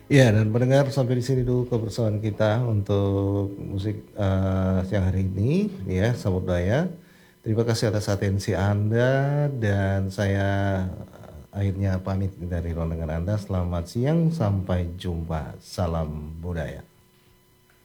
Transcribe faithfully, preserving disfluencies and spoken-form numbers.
Iya, dan pendengar sampai di sini dulu kebersamaan kita untuk musik, eee, siang hari ini ya, Samudaya. Terima kasih atas atensi Anda dan saya akhirnya pamit dari ruangan Anda. Selamat siang, sampai jumpa. Salam budaya.